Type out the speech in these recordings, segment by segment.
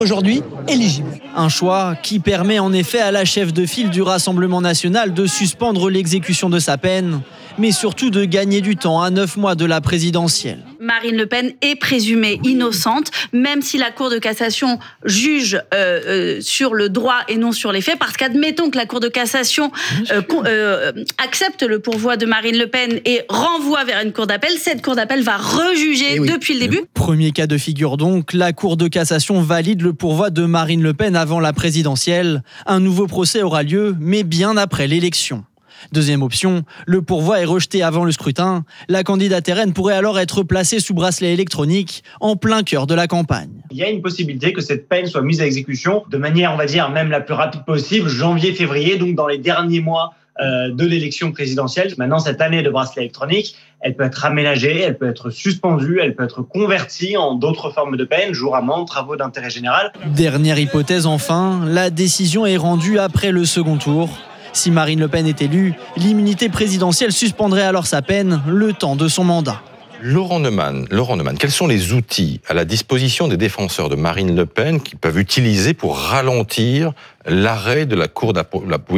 Aujourd'hui éligible. Un choix qui permet en effet à la chef de file du Rassemblement national de suspendre l'exécution de sa peine, mais surtout de gagner du temps à 9 mois de la présidentielle. Marine Le Pen est présumée innocente, même si la Cour de cassation juge sur le droit et non sur les faits, parce qu'admettons que la Cour de cassation accepte le pourvoi de Marine Le Pen et renvoie vers une cour d'appel, cette cour d'appel va rejuger depuis le début. Premier cas de figure donc, la Cour de cassation valide le pourvoi de Marine Le Pen avant la présidentielle. Un nouveau procès aura lieu, mais bien après l'élection. Deuxième option, le pourvoi est rejeté avant le scrutin. La candidate RN pourrait alors être placée sous bracelet électronique en plein cœur de la campagne. Il y a une possibilité que cette peine soit mise à exécution de manière, on va dire, même la plus rapide possible, janvier-février, donc dans les derniers mois de l'élection présidentielle. Maintenant, cette année de bracelet électronique, elle peut être aménagée, elle peut être suspendue, elle peut être convertie en d'autres formes de peine, jour amende, travaux d'intérêt général. Dernière hypothèse enfin, la décision est rendue après le second tour. Si Marine Le Pen est élue, l'immunité présidentielle suspendrait alors sa peine le temps de son mandat. Laurent Neumann, quels sont les outils à la disposition des défenseurs de Marine Le Pen qu'ils peuvent utiliser pour ralentir l'arrêt de la Cour de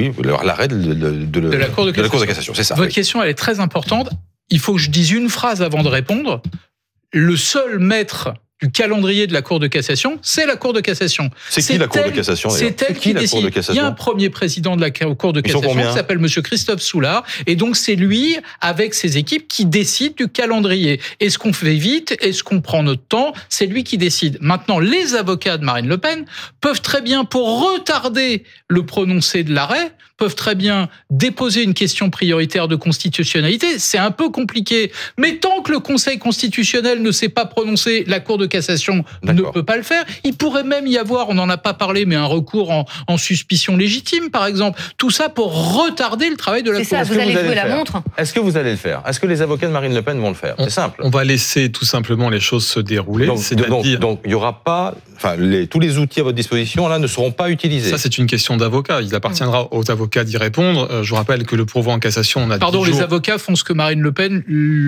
cassation? C'est ça. Votre question, elle est très importante. Il faut que je dise une phrase avant de répondre. Le seul maître du calendrier de la Cour de cassation, c'est la Cour de cassation. C'est qui la Cour de cassation? C'est elle qui décide. Il y a un premier président de la Cour de cassation qui s'appelle Monsieur Christophe Soulard, et donc c'est lui, avec ses équipes, qui décide du calendrier. Est-ce qu'on fait vite? Est-ce qu'on prend notre temps? C'est lui qui décide. Maintenant, les avocats de Marine Le Pen peuvent très bien, pour retarder le prononcé de l'arrêt, peuvent très bien déposer une question prioritaire de constitutionnalité. C'est un peu compliqué. Mais tant que le Conseil constitutionnel ne s'est pas prononcé, la Cour de cassation ne peut pas le faire. Il pourrait même y avoir, on n'en a pas parlé, mais un recours en suspicion légitime, par exemple. Tout ça pour retarder le travail de la Cour. C'est ça, vous allez jouer la montre. Est-ce que vous allez le faire? Est-ce que les avocats de Marine Le Pen vont le faire? C'est simple. On va laisser tout simplement les choses se dérouler. Donc il n'y aura pas... tous les outils à votre disposition là ne seront pas utilisés. Ça, c'est une question d'avocat. Il appartiendra aux avocats d'y répondre. Je vous rappelle que le pourvoi en cassation, on a 10 jours. Les avocats font ce que Marine Le Pen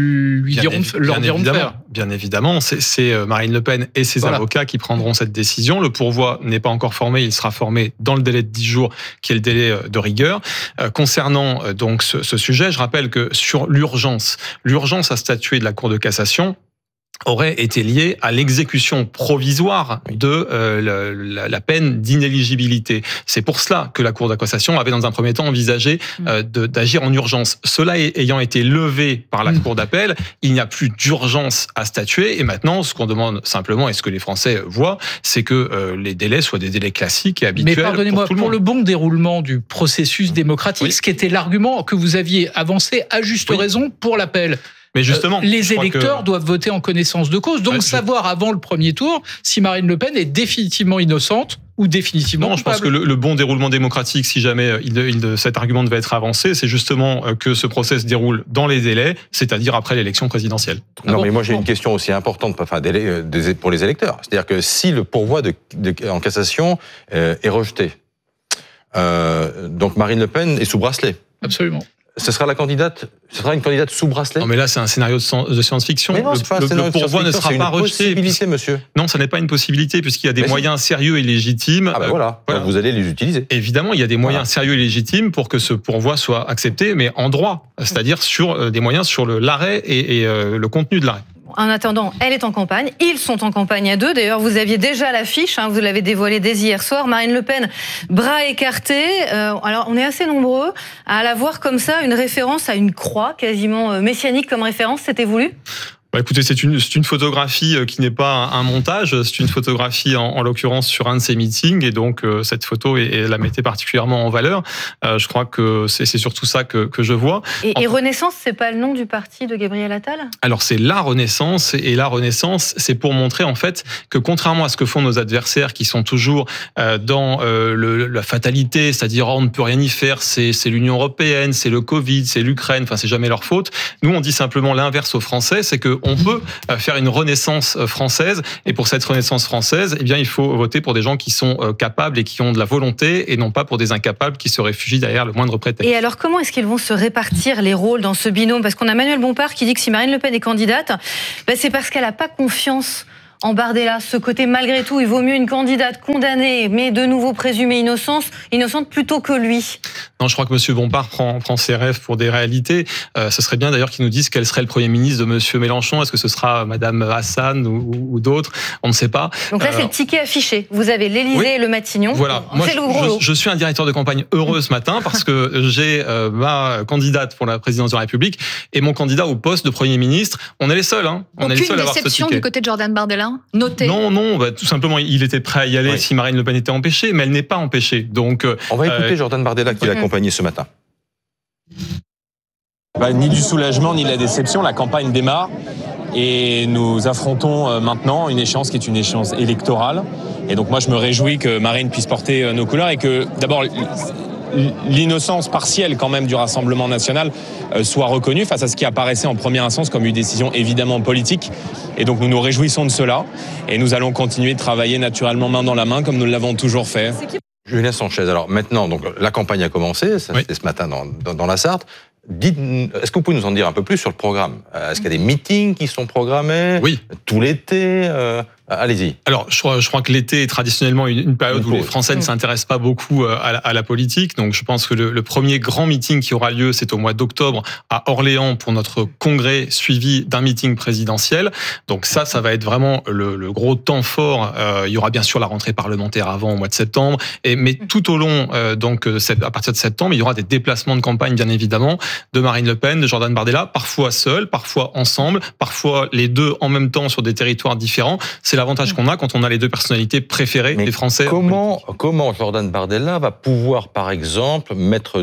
leur diront de faire. Bien évidemment, c'est Marine Le Pen et ses avocats qui prendront cette décision. Le pourvoi n'est pas encore formé, il sera formé dans le délai de 10 jours, qui est le délai de rigueur. Concernant donc ce sujet, je rappelle que sur l'urgence à statuer de la Cour de cassation aurait été lié à l'exécution provisoire de la peine d'inéligibilité. C'est pour cela que la Cour de cassation avait dans un premier temps envisagé d'agir en urgence. Cela ayant été levé par la Cour d'appel, il n'y a plus d'urgence à statuer. Et maintenant, ce qu'on demande simplement, et ce que les Français voient, c'est que les délais soient des délais classiques et habituels. Mais pardonnez-moi, pour le bon déroulement du processus démocratique, ce qui était l'argument que vous aviez avancé à juste raison pour l'appel. Mais justement, les électeurs doivent voter en connaissance de cause. Donc savoir avant le premier tour si Marine Le Pen est définitivement innocente ou définitivement coupable. Je pense que le bon déroulement démocratique, si jamais cet argument devait être avancé, c'est justement que ce procès se déroule dans les délais, c'est-à-dire après l'élection présidentielle. Mais moi j'ai une question aussi importante pour les électeurs. C'est-à-dire que si le pourvoi en cassation est rejeté, donc Marine Le Pen est sous bracelet. Absolument. Ce sera une candidate sous bracelet? Non, mais là, c'est un scénario de science-fiction. Mais non, le pourvoi ne sera pas rejeté. C'est une possibilité, monsieur. Non, ça n'est pas une possibilité, puisqu'il y a des moyens sérieux et légitimes. Ah ben voilà. Donc vous allez les utiliser. Évidemment, il y a des moyens sérieux et légitimes pour que ce pourvoi soit accepté, mais en droit. C'est-à-dire sur des moyens sur l'arrêt et le contenu de l'arrêt. En attendant, elle est en campagne. Ils sont en campagne à deux. D'ailleurs, vous aviez déjà l'affiche. Vous l'avez dévoilée dès hier soir. Marine Le Pen, bras écartés. Alors, on est assez nombreux à la voir comme ça, une référence à une croix quasiment messianique comme référence. C'était voulu ? Écoutez, c'est une photographie qui n'est pas un montage, c'est une photographie en l'occurrence sur un de ces meetings, et donc cette photo la mettait particulièrement en valeur. Je crois que c'est surtout ça que je vois. Et Renaissance, c'est pas le nom du parti de Gabriel Attal ? Alors c'est la Renaissance, et la Renaissance, c'est pour montrer en fait que contrairement à ce que font nos adversaires qui sont toujours dans la fatalité, c'est-à-dire on ne peut rien y faire, c'est l'Union européenne, c'est le Covid, c'est l'Ukraine, enfin c'est jamais leur faute. Nous on dit simplement l'inverse aux Français, c'est que on peut faire une renaissance française, et pour cette renaissance française, il faut voter pour des gens qui sont capables et qui ont de la volonté, et non pas pour des incapables qui se réfugient derrière le moindre prétexte. Et alors, comment est-ce qu'ils vont se répartir les rôles dans ce binôme ? Parce qu'on a Manuel Bompard qui dit que si Marine Le Pen est candidate, c'est parce qu'elle n'a pas confiance en Bardella, ce côté malgré tout, il vaut mieux une candidate condamnée, mais de nouveau présumée innocente plutôt que lui? Non, je crois que M. Bompard prend ses rêves pour des réalités. Ce serait bien d'ailleurs qu'il nous dise quel serait le Premier ministre de M. Mélenchon. Est-ce que ce sera Mme Hassan ou d'autres? On ne sait pas. Donc là, c'est le ticket affiché. Vous avez l'Élysée et le Matignon. Voilà. Moi, je suis un directeur de campagne heureux ce matin parce que j'ai ma candidate pour la présidence de la République et mon candidat au poste de Premier ministre. On est les seuls. On est les seuls à avoir ce ticket. Aucune déception du côté de Jordan Bardella? Notez. Non. Tout simplement, il était prêt à y aller si Marine Le Pen était empêchée, mais elle n'est pas empêchée. Donc, on va écouter Jordan Bardella qui l'a accompagné ce matin. Ni du soulagement ni de la déception, la campagne démarre et nous affrontons maintenant une échéance qui est une échéance électorale. Et donc moi je me réjouis que Marine puisse porter nos couleurs et que d'abord l'innocence partielle quand même du Rassemblement national soit reconnue face à ce qui apparaissait en première instance comme une décision évidemment politique. Et donc nous nous réjouissons de cela et nous allons continuer de travailler naturellement main dans la main comme nous l'avons toujours fait. Julien Sanchez, alors maintenant, donc, la campagne a commencé, c'était ce matin dans la Sarthe. Est-ce que vous pouvez nous en dire un peu plus sur le programme? Est-ce qu'il y a des meetings qui sont programmés? Oui. Tout l'été? Allez-y. Alors, je crois que l'été est traditionnellement une période où les Français ne s'intéressent pas beaucoup à la politique. Donc, je pense que le premier grand meeting qui aura lieu, c'est au mois d'octobre à Orléans pour notre congrès suivi d'un meeting présidentiel. Donc ça va être vraiment le gros temps fort. Il y aura bien sûr la rentrée parlementaire avant, au mois de septembre. Mais tout au long, à partir de septembre, il y aura des déplacements de campagne, bien évidemment, de Marine Le Pen, de Jordan Bardella, parfois seuls, parfois ensemble, parfois les deux en même temps sur des territoires différents. C'est l'avantage qu'on a quand on a les deux personnalités préférées des Français. Comment Jordan Bardella va pouvoir, par exemple, mettre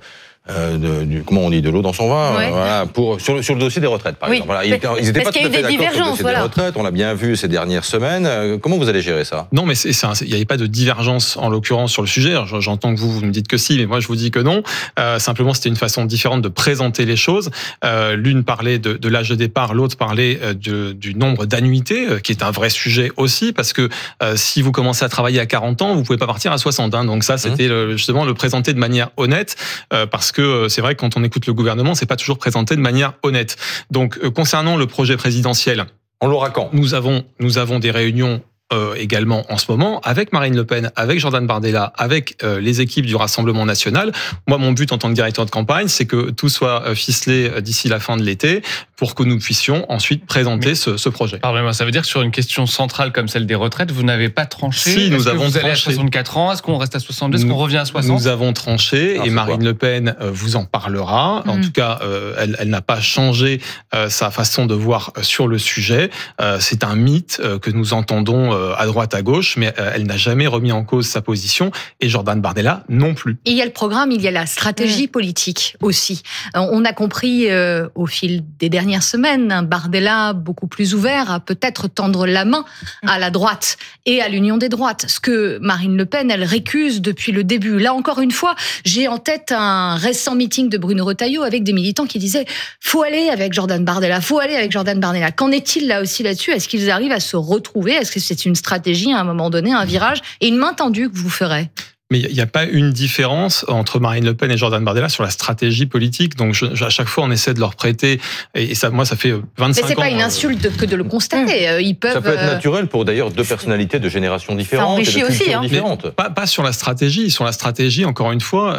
comment on dit, de l'eau dans son vin, voilà, sur le dossier des retraites, par exemple. Voilà, ils n'étaient pas tout à fait d'accord sur le dossier des retraites, on l'a bien vu ces dernières semaines. Comment vous allez gérer ça? Non, mais il n'y avait pas de divergence, en l'occurrence, sur le sujet. J'entends que vous me dites que si, mais moi, je vous dis que non. Simplement, c'était une façon différente de présenter les choses. L'une parlait de l'âge de départ, l'autre parlait du nombre d'annuités, qui est un vrai sujet aussi, parce que si vous commencez à travailler à 40 ans, vous pouvez pas partir à 60. Donc ça, c'était justement le présenter de manière honnête, parce que c'est vrai que quand on écoute le gouvernement, c'est pas toujours présenté de manière honnête. Donc, concernant le projet présidentiel, on l'aura quand? Nous avons des réunions également en ce moment avec Marine Le Pen, avec Jordan Bardella, avec les équipes du Rassemblement national. Moi, mon but en tant que directeur de campagne, c'est que tout soit ficelé d'ici la fin de l'été pour que nous puissions ensuite présenter ce projet. Pardonnez-moi, ça veut dire que sur une question centrale comme celle des retraites, vous n'avez pas tranché? Si, nous avons tranché. Vous allez à 64 ans? Est-ce qu'on reste à 62? Est-ce qu'on revient à 60? Nous avons tranché et Marine Le Pen vous en parlera. En tout cas, elle n'a pas changé sa façon de voir sur le sujet. C'est un mythe que nous entendons à droite, à gauche, mais elle n'a jamais remis en cause sa position, et Jordan Bardella non plus. Et il y a le programme, il y a la stratégie politique aussi. On a compris au fil des dernières semaines, Bardella beaucoup plus ouvert à peut-être tendre la main à la droite et à l'union des droites, ce que Marine Le Pen, elle récuse depuis le début. Là encore une fois, j'ai en tête un récent meeting de Bruno Retailleau avec des militants qui disaient « faut aller avec Jordan Bardella, faut aller avec Jordan Bardella ». Qu'en est-il là aussi là-dessus? Est-ce qu'ils arrivent à se retrouver? Est-ce que c'est une stratégie à un moment donné, un virage et une main tendue que vous ferez? Mais il n'y a pas une différence entre Marine Le Pen et Jordan Bardella sur la stratégie politique. Donc, à chaque fois, on essaie de leur prêter. Et ça, moi, ça fait 25 ans. Mais c'est pas une insulte que de le constater. Ils peuvent. Ça peut être naturel pour d'ailleurs deux personnalités de générations différentes et de cultures différentes. Pas sur la stratégie. Sur la stratégie, encore une fois,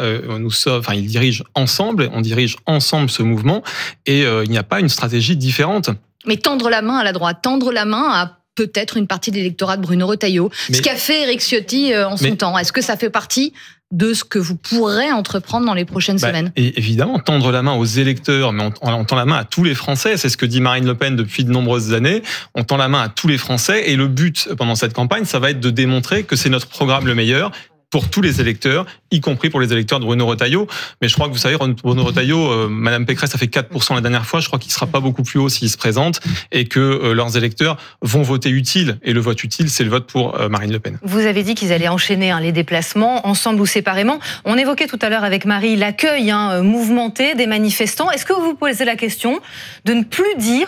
ils dirigent ensemble. On dirige ensemble ce mouvement. Et il n'y a pas une stratégie différente. Mais tendre la main à la droite, tendre la main à peut-être une partie de l'électorat de Bruno Retailleau. Ce qu'a fait Éric Ciotti en son temps. Est-ce que ça fait partie de ce que vous pourrez entreprendre dans les prochaines semaines? Et évidemment, tendre la main aux électeurs, mais on tend la main à tous les Français. C'est ce que dit Marine Le Pen depuis de nombreuses années. On tend la main à tous les Français. Et le but, pendant cette campagne, ça va être de démontrer que c'est notre programme le meilleur pour tous les électeurs, y compris pour les électeurs de Bruno Retailleau. Mais je crois que vous savez, Bruno Retailleau, Madame Pécresse a fait 4% la dernière fois. Je crois qu'il ne sera pas beaucoup plus haut s'il se présente et que leurs électeurs vont voter utile. Et le vote utile, c'est le vote pour Marine Le Pen. Vous avez dit qu'ils allaient enchaîner les déplacements, ensemble ou séparément. On évoquait tout à l'heure avec Marie l'accueil mouvementé des manifestants. Est-ce que vous vous posez la question de ne plus dire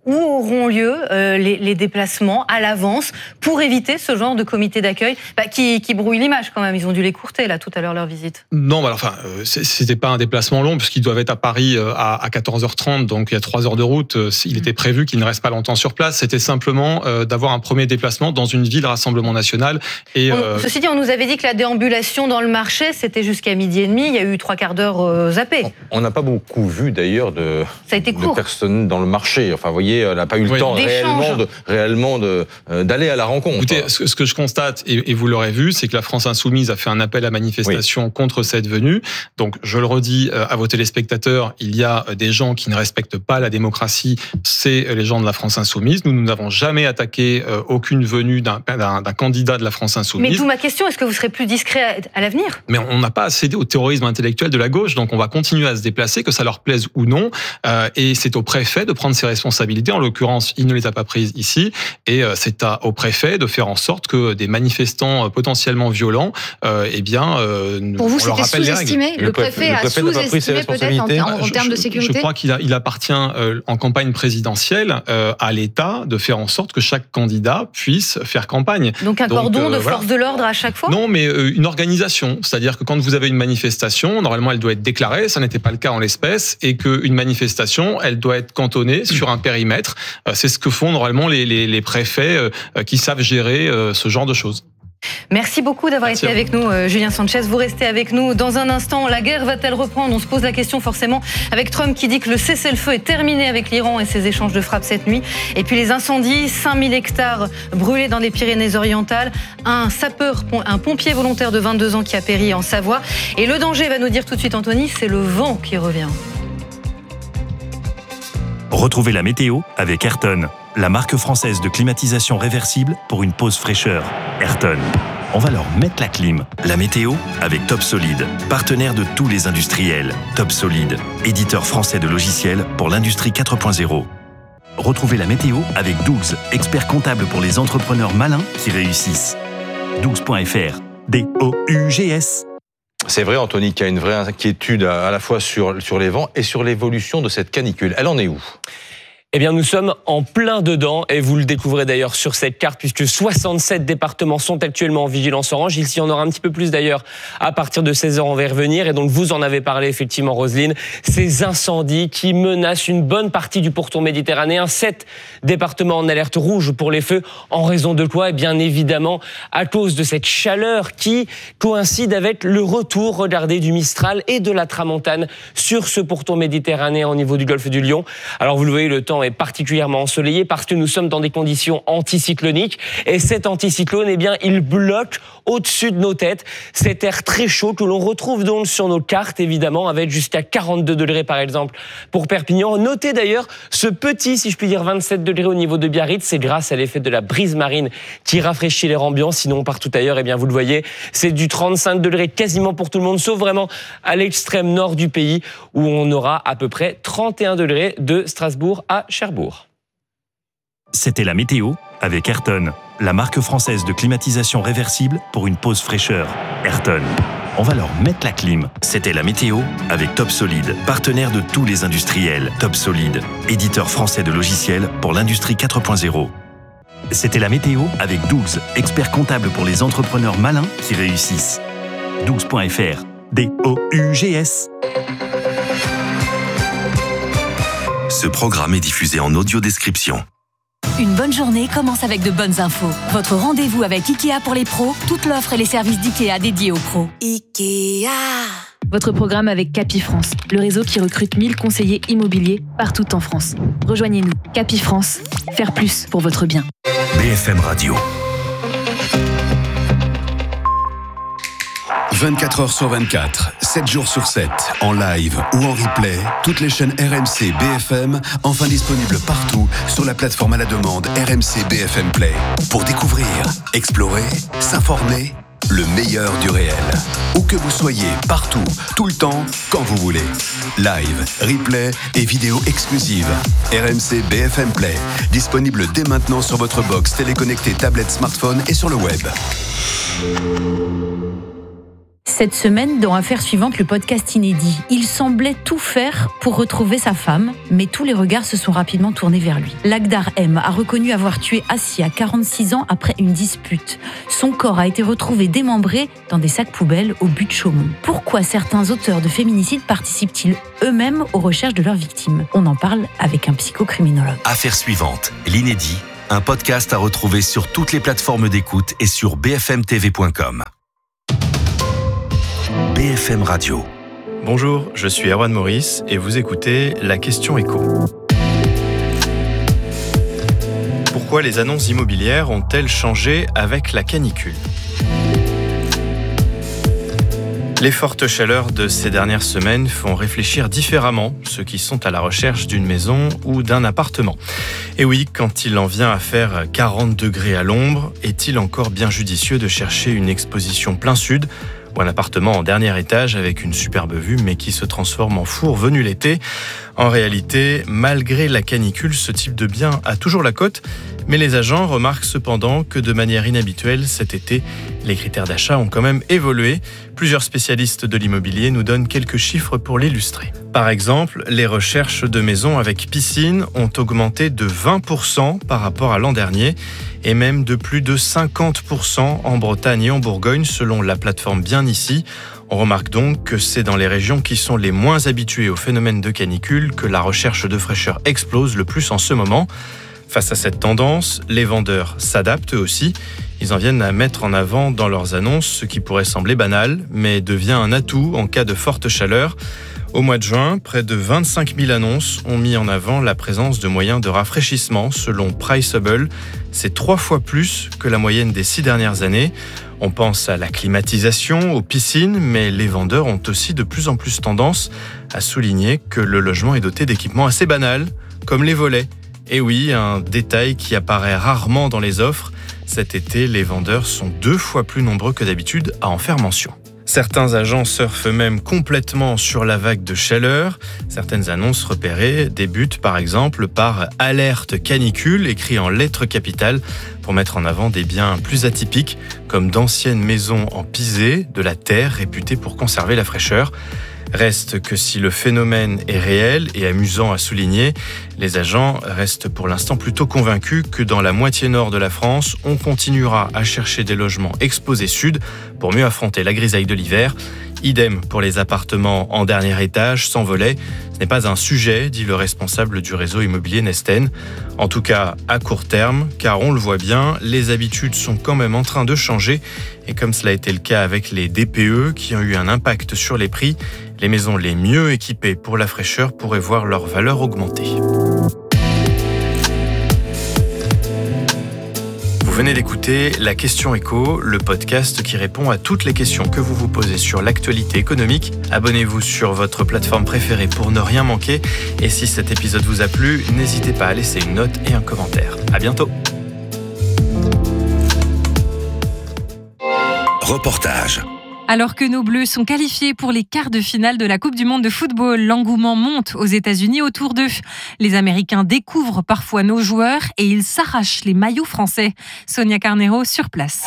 où auront lieu les déplacements à l'avance pour éviter ce genre de comité d'accueil qui brouille l'image quand même. Ils ont dû l'écourter là tout à l'heure leur visite. Non, c'était pas un déplacement long puisqu'ils doivent être à Paris à 14h30, donc il y a 3 heures de route. Il était prévu qu'ils ne restent pas longtemps sur place. C'était simplement d'avoir un premier déplacement dans une ville Rassemblement National. Et ceci dit, on nous avait dit que la déambulation dans le marché, c'était jusqu'à 12h30. Il y a eu 3/4 d'heure zappé. On n'a pas beaucoup vu d'ailleurs de personnes dans le marché. Enfin, vous voyez, on n'a pas eu le temps réellement d'aller à la rencontre. Écoutez, ce que je constate, et vous l'aurez vu, c'est que la France Insoumise a fait un appel à manifestation contre cette venue. Donc, je le redis à vos téléspectateurs, il y a des gens qui ne respectent pas la démocratie, c'est les gens de la France Insoumise. Nous n'avons jamais attaqué aucune venue d'un candidat de la France Insoumise. Mais d'où ma question, est-ce que vous serez plus discret à l'avenir ? Mais on n'a pas cédé au terrorisme intellectuel de la gauche, donc on va continuer à se déplacer, que ça leur plaise ou non, et c'est au préfet de prendre ses responsabilités. En l'occurrence, il ne les a pas prises ici, et c'est au préfet de faire en sorte que des manifestants potentiellement violents, pour vous, c'était sous-estimé. Le préfet a sous-estimé peut-être en termes de sécurité. Je crois qu'il appartient en campagne présidentielle à l'État de faire en sorte que chaque candidat puisse faire campagne. Donc un cordon de force de l'ordre à chaque fois ? Non, mais une organisation. C'est-à-dire que quand vous avez une manifestation, normalement elle doit être déclarée, ça n'était pas le cas en l'espèce, et qu'une manifestation, elle doit être cantonnée sur un périmètre. C'est ce que font normalement les préfets qui savent gérer ce genre de choses. Merci beaucoup d'avoir été avec nous, Julien Sanchez. Vous restez avec nous dans un instant. La guerre va-t-elle reprendre ? On se pose la question forcément avec Trump qui dit que le cessez-le-feu est terminé avec l'Iran et ses échanges de frappes cette nuit. Et puis les incendies, 5000 hectares brûlés dans les Pyrénées-Orientales. Un pompier volontaire de 22 ans qui a péri en Savoie. Et le danger, va nous dire tout de suite Anthony, c'est le vent qui revient. Retrouvez la météo avec Ayrton, la marque française de climatisation réversible pour une pause fraîcheur. Ayrton, on va leur mettre la clim. La météo avec Top Solid, partenaire de tous les industriels. Top Solid, éditeur français de logiciels pour l'industrie 4.0. Retrouvez la météo avec Dougs, expert comptable pour les entrepreneurs malins qui réussissent. Dougs.fr, D-O-U-G-S. C'est vrai, Anthony, qu'il y a une vraie inquiétude à la fois sur les vents et sur l'évolution de cette canicule. Elle en est où ? Eh bien, nous sommes en plein dedans et vous le découvrez d'ailleurs sur cette carte puisque 67 départements sont actuellement en vigilance orange. Il y en aura un petit peu plus d'ailleurs à partir de 16h, on va y revenir. Et donc, vous en avez parlé effectivement, Roselyne, ces incendies qui menacent une bonne partie du pourtour méditerranéen. 7 départements en alerte rouge pour les feux. En raison de quoi ? Eh bien, évidemment, à cause de cette chaleur qui coïncide avec le retour, regardez, du Mistral et de la Tramontane sur ce pourtour méditerranéen au niveau du golfe du Lion. Alors, vous le voyez, le temps est particulièrement ensoleillé parce que nous sommes dans des conditions anticycloniques et cet anticyclone, eh bien, il bloque au-dessus de nos têtes cet air très chaud que l'on retrouve donc sur nos cartes, évidemment, avec jusqu'à 42 degrés par exemple pour Perpignan. Notez d'ailleurs ce petit, si je puis dire, 27 degrés au niveau de Biarritz, c'est grâce à l'effet de la brise marine qui rafraîchit l'air ambiant. Sinon, partout ailleurs, eh bien, vous le voyez, c'est du 35 degrés quasiment pour tout le monde, sauf vraiment à l'extrême nord du pays où on aura à peu près 31 degrés de Strasbourg à Cherbourg. C'était la météo avec Ayrton, la marque française de climatisation réversible pour une pause fraîcheur. Ayrton, on va leur mettre la clim. C'était la météo avec Top Solid, partenaire de tous les industriels. Top Solid, éditeur français de logiciels pour l'industrie 4.0. C'était la météo avec Dougs, expert comptable pour les entrepreneurs malins qui réussissent. Dougs.fr, D-O-U-G-S. Ce programme est diffusé en audio-description. Une bonne journée commence avec de bonnes infos. Votre rendez-vous avec Ikea pour les pros, toute l'offre et les services d'Ikea dédiés aux pros. Ikea. Votre programme avec Capifrance, le réseau qui recrute 1000 conseillers immobiliers partout en France. Rejoignez-nous. Capifrance, faire plus pour votre bien. BFM Radio. 24h sur 24, 7 jours sur 7, en live ou en replay, toutes les chaînes RMC BFM, enfin disponibles partout sur la plateforme à la demande RMC BFM Play. Pour découvrir, explorer, s'informer, le meilleur du réel. Où que vous soyez, partout, tout le temps, quand vous voulez. Live, replay et vidéos exclusives. RMC BFM Play, disponible dès maintenant sur votre box téléconnectée, tablette, smartphone et sur le web. Cette semaine, dans Affaires suivantes, le podcast inédit, il semblait tout faire pour retrouver sa femme, mais tous les regards se sont rapidement tournés vers lui. Lakhdar M a reconnu avoir tué Assia, 46 ans, après une dispute. Son corps a été retrouvé démembré dans des sacs poubelles au but de Chaumont. Pourquoi certains auteurs de féminicides participent-ils eux-mêmes aux recherches de leurs victimes ? On en parle avec un psychocriminologue. Affaires suivantes, l'inédit, un podcast à retrouver sur toutes les plateformes d'écoute et sur bfmtv.com. BFM Radio. Bonjour, je suis Erwan Maurice et vous écoutez La Question Éco. Pourquoi les annonces immobilières ont-elles changé avec la canicule ? Les fortes chaleurs de ces dernières semaines font réfléchir différemment ceux qui sont à la recherche d'une maison ou d'un appartement. Et oui, quand il en vient à faire 40 degrés à l'ombre, est-il encore bien judicieux de chercher une exposition plein sud ou un appartement en dernier étage avec une superbe vue mais qui se transforme en four venu l'été ? En réalité, malgré la canicule, ce type de bien a toujours la cote, mais les agents remarquent cependant que de manière inhabituelle cet été, les critères d'achat ont quand même évolué. Plusieurs spécialistes de l'immobilier nous donnent quelques chiffres pour l'illustrer. Par exemple, les recherches de maisons avec piscine ont augmenté de 20% par rapport à l'an dernier et même de plus de 50% en Bretagne et en Bourgogne selon la plateforme Bien Ici. On remarque donc que c'est dans les régions qui sont les moins habituées au phénomène de canicule que la recherche de fraîcheur explose le plus en ce moment. Face à cette tendance, les vendeurs s'adaptent eux aussi. Ils en viennent à mettre en avant dans leurs annonces ce qui pourrait sembler banal, mais devient un atout en cas de forte chaleur. Au mois de juin, près de 25 000 annonces ont mis en avant la présence de moyens de rafraîchissement selon Priceable. C'est 3 fois plus que la moyenne des 6 dernières années. On pense à la climatisation, aux piscines, mais les vendeurs ont aussi de plus en plus tendance à souligner que le logement est doté d'équipements assez banals, comme les volets. Et oui, un détail qui apparaît rarement dans les offres. Cet été, les vendeurs sont 2 fois plus nombreux que d'habitude à en faire mention. Certains agents surfent même complètement sur la vague de chaleur. Certaines annonces repérées débutent par exemple par « Alerte canicule » écrit en lettres capitales pour mettre en avant des biens plus atypiques comme d'anciennes maisons en pisé, de la terre réputée pour conserver la fraîcheur. Reste que si le phénomène est réel et amusant à souligner, les agents restent pour l'instant plutôt convaincus que dans la moitié nord de la France, on continuera à chercher des logements exposés sud pour mieux affronter la grisaille de l'hiver. Idem pour les appartements en dernier étage, sans volet. Ce n'est pas un sujet, dit le responsable du réseau immobilier Nesten. En tout cas, à court terme, car on le voit bien, les habitudes sont quand même en train de changer. Et comme cela a été le cas avec les DPE qui ont eu un impact sur les prix, les maisons les mieux équipées pour la fraîcheur pourraient voir leur valeur augmenter. Vous venez d'écouter La Question Éco, le podcast qui répond à toutes les questions que vous vous posez sur l'actualité économique. Abonnez-vous sur votre plateforme préférée pour ne rien manquer. Et si cet épisode vous a plu, n'hésitez pas à laisser une note et un commentaire. À bientôt. Reportage. Alors que nos Bleus sont qualifiés pour les quarts de finale de la Coupe du Monde de football, l'engouement monte aux États-Unis autour d'eux. Les Américains découvrent parfois nos joueurs et ils s'arrachent les maillots français. Sonia Carneiro sur place.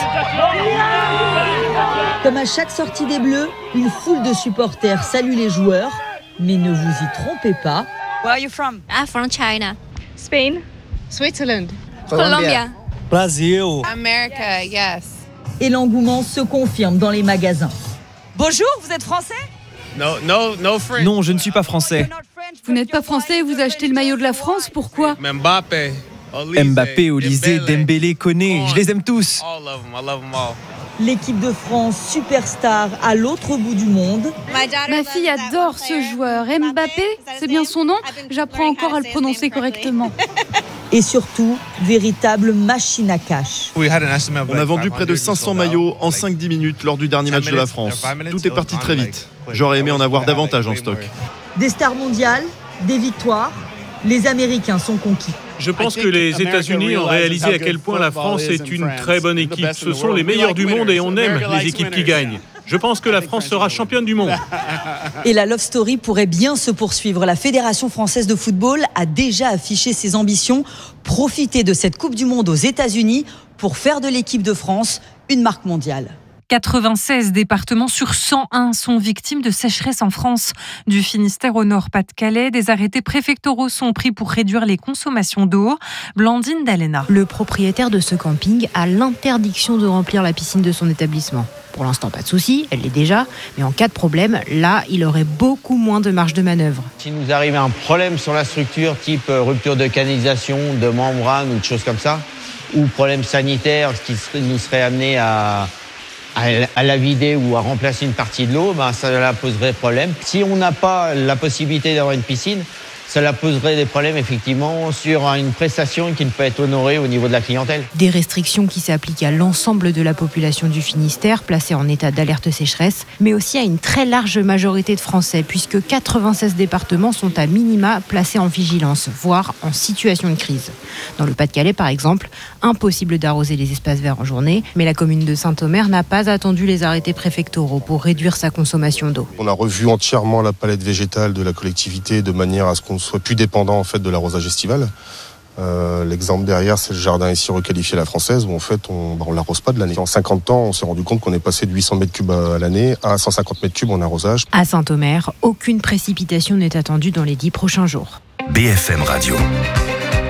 Comme à chaque sortie des Bleus, une foule de supporters salue les joueurs. Mais ne vous y trompez pas. Where are you from? I'm from China. Spain. Switzerland. Colombia. Brazil. America, yes. Et l'engouement se confirme dans les magasins. Bonjour, vous êtes français? Non, je ne suis pas français. Vous n'êtes pas français et vous achetez le maillot de la France, pourquoi? Mbappé, Olysée, Dembélé, Koné, je les aime tous. L'équipe de France, superstar à l'autre bout du monde. Ma fille adore ce joueur. Mbappé, c'est bien son nom? J'apprends encore à le prononcer correctement. Et surtout, véritable machine à cash. On a vendu près de 500 maillots en 5-10 minutes lors du dernier match de la France. Tout est parti très vite. J'aurais aimé en avoir davantage en stock. Des stars mondiales, des victoires, les Américains sont conquis. Je pense que les États-Unis ont réalisé à quel point la France est une très bonne équipe. Ce sont les meilleurs du monde et on aime les équipes qui gagnent. Je pense que la France sera championne du monde. Et la love story pourrait bien se poursuivre. La Fédération française de football a déjà affiché ses ambitions. Profiter de cette Coupe du Monde aux États-Unis pour faire de l'équipe de France une marque mondiale. 96 départements sur 101 sont victimes de sécheresse en France. Du Finistère au Nord Pas-de-Calais, des arrêtés préfectoraux sont pris pour réduire les consommations d'eau. Blandine Dalena. Le propriétaire de ce camping a l'interdiction de remplir la piscine de son établissement. Pour l'instant, pas de souci, elle l'est déjà, mais en cas de problème, là, il aurait beaucoup moins de marge de manœuvre. Si nous arrive un problème sur la structure, type rupture de canalisation, de membrane ou de choses comme ça, ou problème sanitaire qui nous serait amené à la vider ou à remplacer une partie de l'eau, ça poserait problème. Si on n'a pas la possibilité d'avoir une piscine, cela poserait des problèmes effectivement sur une prestation qui ne peut être honorée au niveau de la clientèle. Des restrictions qui s'appliquent à l'ensemble de la population du Finistère, placée en état d'alerte sécheresse, mais aussi à une très large majorité de Français, puisque 96 départements sont à minima placés en vigilance, voire en situation de crise. Dans le Pas-de-Calais, par exemple, impossible d'arroser les espaces verts en journée, mais la commune de Saint-Omer n'a pas attendu les arrêtés préfectoraux pour réduire sa consommation d'eau. On a revu entièrement la palette végétale de la collectivité de manière à ce qu'on soit plus dépendant en fait de l'arrosage estival. L'exemple derrière, c'est le jardin ici requalifié à la française où en fait on l'arrose pas de l'année. En 50 ans, on s'est rendu compte qu'on est passé de 800 mètres cubes à l'année à 150 mètres cubes en arrosage. À Saint-Omer, aucune précipitation n'est attendue dans les 10 prochains jours. BFM Radio.